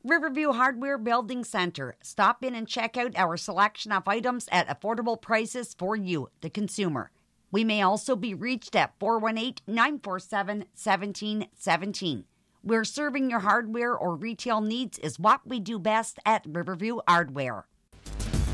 Riverview Hardware Building Center. Stop in and check out our selection of items at affordable prices for you, the consumer. We may also be reached at 418-947-1717. We're serving your hardware or retail needs is what we do best at Riverview Hardware.